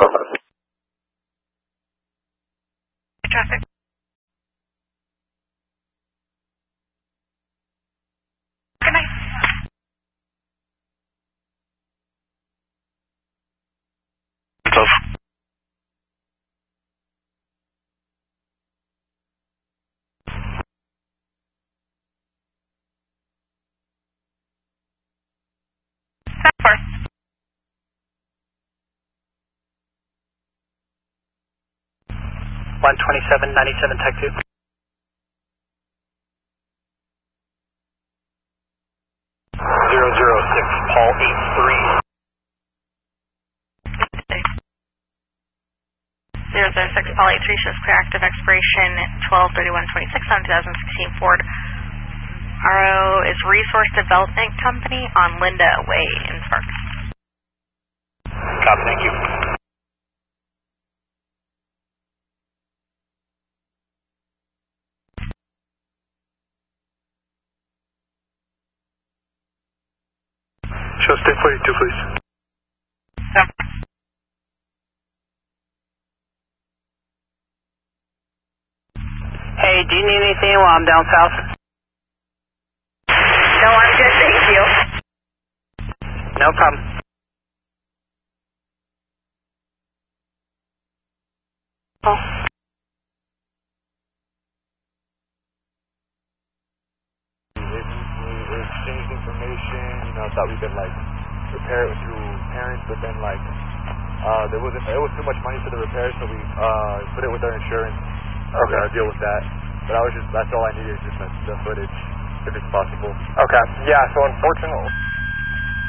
Traffic. Good night. Four. 127.97, Tech 2. 006, Paul 83. 006, Paul 83 shows clear active expiration 12/31/26 on 2016 Ford. RO is Resource Development Company on Linda Way in Sparks. Copy, thank you. Show stick 42, please. Yep. Hey, do you need anything while I'm down south? No, I'm good, thank you. No problem. Oh. We exchanged information, thought we could repair it through parents, but then it was too much money for the repair, so we put it with our insurance. Okay. Deal with that. But that's all I needed, just the footage, if it's possible. Okay. Yeah, so unfortunately